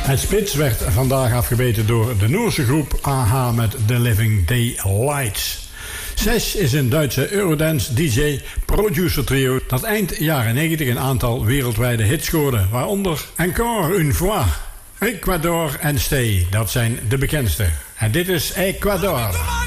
Het spits werd vandaag afgebeten door de Noorse groep AHA met The Living Daylights. Sesh is een Duitse Eurodance DJ producer trio dat eind jaren 90 een aantal wereldwijde hits scoorde, waaronder Encore une fois, Ecuador en Stay. Dat zijn de bekendste. En dit is Ecuador.